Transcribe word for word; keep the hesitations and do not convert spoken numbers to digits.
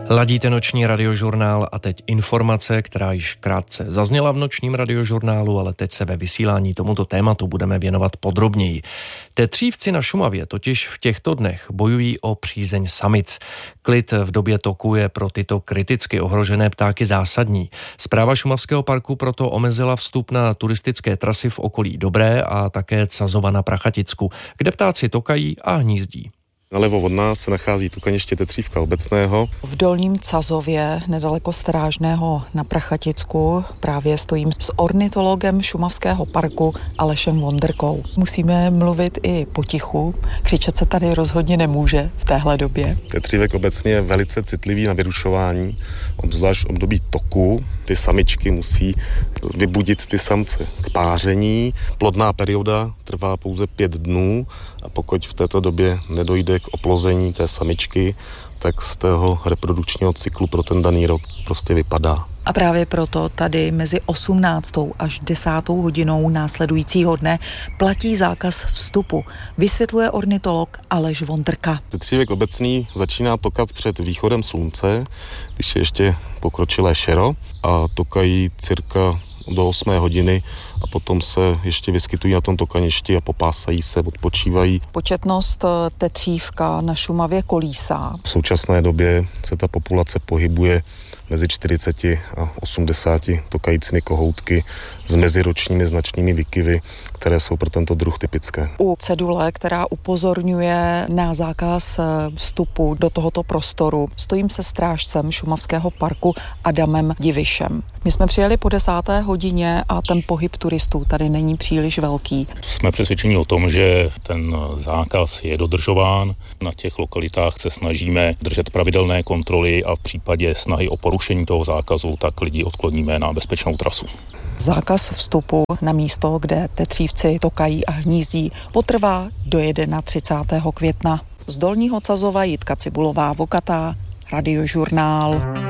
Ladíte noční radiožurnál a teď informace, která již krátce zazněla v nočním radiožurnálu, ale teď se ve vysílání tomuto tématu budeme věnovat podrobněji. Tetřívci na Šumavě totiž v těchto dnech bojují o přízeň samic. Klid v době toku je pro tyto kriticky ohrožené ptáky zásadní. Správa Šumavského parku proto omezila vstup na turistické trasy v okolí Dobré a také Cazova na Prachaticku, kde ptáci tokají a hnízdí. Nalevo od nás se nachází tukaniště tetřívka obecného. V Dolním Cazově, nedaleko Strážného na Prachaticku, právě stojím s ornitologem Šumavského parku Alešem Vondrkou. Musíme mluvit i potichu, křičet se tady rozhodně nemůže v téhle době. Tetřívek obecně je velice citlivý na vyrušování, obzvlášť v období toku. Ty samičky musí vybudit ty samce k páření. Plodná perioda trvá pouze pět dnů a pokud v této době nedojde k oplození té samičky, tak z toho reprodukčního cyklu pro ten daný rok prostě vypadá. A právě proto tady mezi osmnáctou až desátou hodinou následujícího dne platí zákaz vstupu, vysvětluje ornitolog Aleš Vondrka. Tetřívek obecný začíná tokat před východem slunce, když je ještě pokročilé šero, a tokají cirka do osmé hodiny a potom se ještě vyskytují na tom tokaništi a popásají se, odpočívají. Početnost tetřívka na Šumavě kolísá. V současné době se ta populace pohybuje mezi čtyřiceti a osmdesáti tokajícími kohoutky s meziročními značnými výkyvy, které jsou pro tento druh typické. U cedule, která upozorňuje na zákaz vstupu do tohoto prostoru, stojím se strážcem Šumavského parku Adamem Divišem. My jsme přijeli po desáté hodině a ten pohyb turistů tady není příliš velký. Jsme přesvědčeni o tom, že ten zákaz je dodržován. Na těch lokalitách se snažíme držet pravidelné kontroly a v případě snahy o porušení toho zákazu, tak lidi odkloníme na bezpečnou trasu. Zákaz vstupu na místo, kde tetřívci tokají a hnízdí, potrvá do třicátého prvního května. Z Dolního Cazova Jitka Cibulová Vokatá, Radiožurnál.